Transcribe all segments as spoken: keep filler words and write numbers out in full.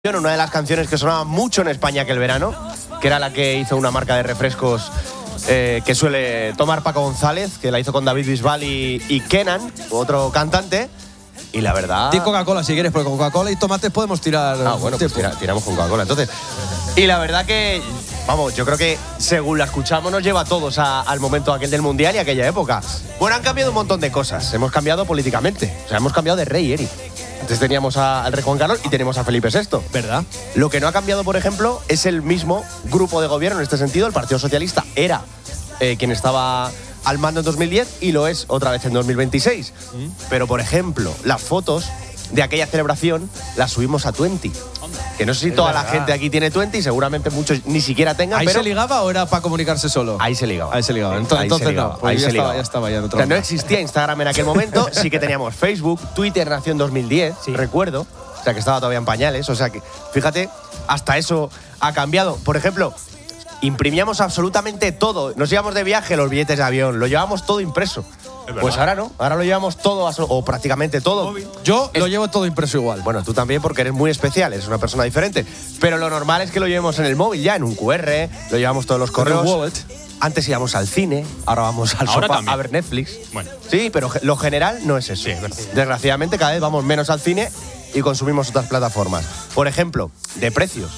Una de las canciones que sonaba mucho en España aquel verano, que era la que hizo una marca de refrescos eh, que suele tomar Paco González, que la hizo con David Bisbal y, y Kenan, otro cantante. Y la verdad... Di Coca-Cola si quieres, porque con Coca-Cola y tomates podemos tirar... Ah, bueno, pues tira, tiramos con Coca-Cola, entonces. Y la verdad que, vamos, yo creo que según la escuchamos nos lleva a todos a, al momento aquel del Mundial y aquella época. Bueno, han cambiado un montón de cosas. Hemos cambiado políticamente. O sea, hemos cambiado de rey, Eric. Antes teníamos a, al rey Juan Carlos y tenemos a Felipe sexto. ¿Verdad? Lo que no ha cambiado, por ejemplo, es el mismo grupo de gobierno en este sentido. El Partido Socialista era eh, quien estaba al mando en dos mil diez y lo es otra vez en dos mil veintiséis. ¿Mm? Pero, por ejemplo, las fotos de aquella celebración las subimos a veinte. Que no sé si es toda verdad. La gente aquí tiene veinte y seguramente muchos ni siquiera tengan. ¿Ahí pero se ligaba o era para comunicarse solo? Ahí se ligaba. Ahí se ligaba. Entonces, ahí entonces se ligaba. no. Pues ahí ya, se estaba, ligaba. ya estaba ya en otro o sea, no lado. existía Instagram en aquel momento. Sí que teníamos Facebook, Twitter nació en dos mil diez, sí. Recuerdo. O sea, que estaba todavía en pañales. O sea, que fíjate, hasta eso ha cambiado. Por ejemplo, imprimíamos absolutamente todo. Nos íbamos de viaje, los billetes de avión, lo llevábamos todo impreso. Pues ahora no, ahora lo llevamos todo, o prácticamente todo. Yo es, lo llevo todo impreso igual. Bueno, tú también porque eres muy especial, eres una persona diferente. Pero lo normal es que lo llevemos en el móvil ya, en un cu erre, lo llevamos todos los correos. Wallet. Antes íbamos al cine, ahora vamos al ahora sofá también. a ver Netflix. Bueno. Sí, pero lo general no es eso. Sí, es verdad. Desgraciadamente cada vez vamos menos al cine y consumimos otras plataformas. Por ejemplo, de precios.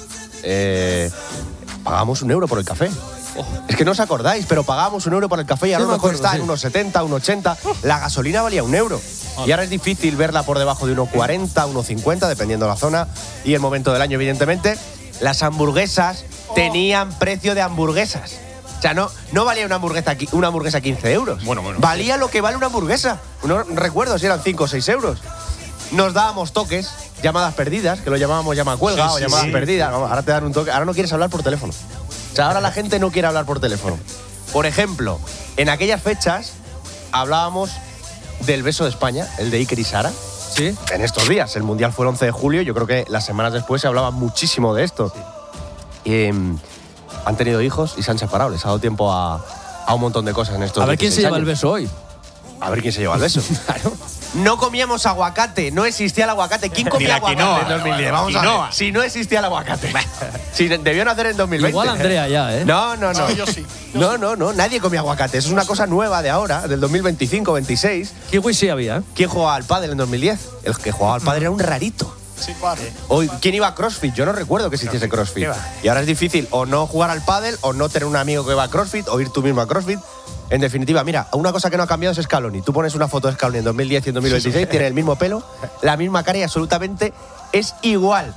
Eh, pagamos un euro por el café. Oh. Es que no os acordáis, pero pagábamos un euro por el café y ahora sí, a lo mejor acuerdo, está sí. en unos setenta, unos ochenta. La gasolina valía un euro. Oh. Y ahora es difícil verla por debajo de unos cuarenta, unos cincuenta, dependiendo de la zona y el momento del año, evidentemente. Las hamburguesas oh. tenían precio de hamburguesas. O sea, no, no valía una hamburguesa, una hamburguesa quince euros. Bueno, bueno. Valía lo que vale una hamburguesa. No recuerdo si eran cinco o seis euros. Nos dábamos toques, llamadas perdidas, que lo llamábamos llama cuelga sí, o sí, llamadas sí. perdidas. Ahora te dan un toque. Ahora no quieres hablar por teléfono. O sea, ahora la gente no quiere hablar por teléfono. Por ejemplo, en aquellas fechas hablábamos del beso de España, el de Iker y Sara. Sí. En estos días, el Mundial fue el once de julio, yo creo que las semanas después se hablaba muchísimo de esto. Sí. Eh, han tenido hijos y se han separado, les ha dado tiempo a, a un montón de cosas en estos A ver quién se lleva años. el beso hoy. A ver quién se lleva el beso. Claro. No comíamos aguacate, no existía el aguacate. ¿Quién comía aguacate quinoa, en dos mil diez? Vamos quinoa. a ver. Si no existía el aguacate. Si debió nacer en dos mil veinte. Igual Andrea ya, ¿eh? No, no, no. No, yo sí. Yo no, sí. no, no. Nadie comía aguacate. Eso es una cosa nueva de ahora, del dos mil veinticinco, veintiséis. Kiwi sí había, ¿eh? ¿Quién jugaba al pádel en dos mil diez? El que jugaba al pádel era un rarito. Sí, padre. Hoy, ¿quién iba a CrossFit? Yo no recuerdo que existiese CrossFit. Y ahora es difícil o no jugar al pádel o no tener un amigo que va a CrossFit o ir tú mismo a CrossFit. En definitiva, mira, una cosa que no ha cambiado es Scaloni. Tú pones una foto de Scaloni en dos mil diez y en dos mil veintiséis, sí, sí. Tiene el mismo pelo, la misma cara y absolutamente es igual.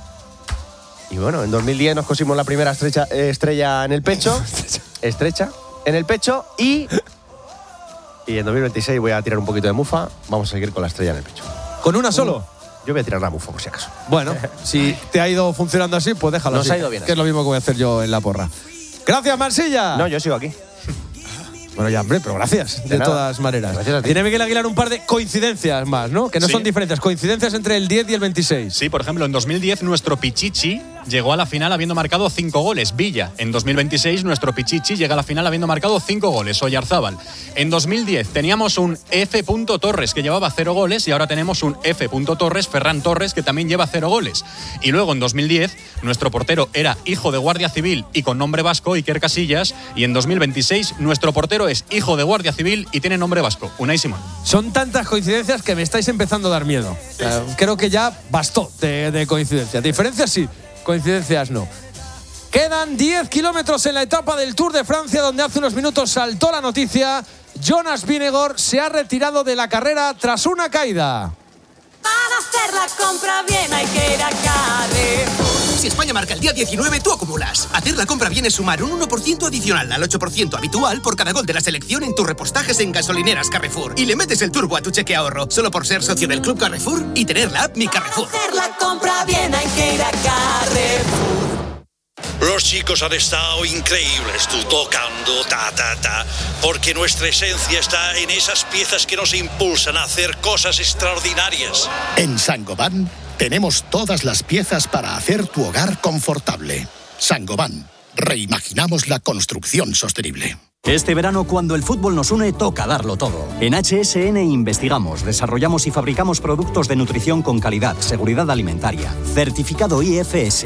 Y bueno, en dos mil diez nos cosimos la primera estrecha, eh, estrella en el pecho. Estrecha en el pecho y... Y en dos mil veintiséis voy a tirar un poquito de mufa. Vamos a seguir con la estrella en el pecho. ¿Con una solo? Yo voy a tirar la mufa, por si acaso. Bueno, si te ha ido funcionando así, pues déjalo Nos así. ha ido bien que así. Es lo mismo que voy a hacer yo en la porra. ¡Gracias, Marsilla! No, yo sigo aquí. Bueno, ya, hombre, pero gracias, de, de todas maneras. Gracias a ti. Tiene Miguel Aguilar un par de coincidencias más, ¿no? Que no sí. son diferencias, coincidencias entre el diez y el veintiséis. Sí, por ejemplo, en dos mil diez nuestro Pichichi llegó a la final habiendo marcado cinco goles, Villa. En dos mil veintiséis nuestro Pichichi llega a la final habiendo marcado cinco goles, Oyarzábal. En dos mil diez teníamos un F. Torres que llevaba cero goles y ahora tenemos un F. Torres, Ferran Torres, que también lleva cero goles. Y luego en dos mil diez nuestro portero era hijo de Guardia Civil y con nombre vasco, Iker Casillas, y en dos mil veintiséis nuestro portero es hijo de Guardia Civil y tiene nombre vasco, Unai Simón. Son tantas coincidencias que me estáis empezando a dar miedo. Sí. Uh, creo que ya bastó de, de coincidencias. Diferencias sí, coincidencias no. Quedan diez kilómetros en la etapa del Tour de Francia, donde hace unos minutos saltó la noticia. Jonas Vingegaard se ha retirado de la carrera tras una caída. Para hacer la compra bien hay que ir a Carrefour. Si España marca el día diecinueve, tú acumulas. Hacer la compra bien es sumar un uno por ciento adicional al ocho por ciento habitual por cada gol de la selección en tus repostajes en gasolineras Carrefour. Y le metes el turbo a tu cheque ahorro, solo por ser socio del Club Carrefour y tener la app Mi Carrefour. Para hacer la compra bien hay que ir a Carrefour. Los chicos han estado increíbles, tú tocando, ta, ta, ta, porque nuestra esencia está en esas piezas que nos impulsan a hacer cosas extraordinarias. En Saint-Gobain tenemos todas las piezas para hacer tu hogar confortable. Saint-Gobain, reimaginamos la construcción sostenible. Este verano, cuando el fútbol nos une, toca darlo todo. En H S N investigamos, desarrollamos y fabricamos productos de nutrición con calidad, seguridad alimentaria, certificado I F S.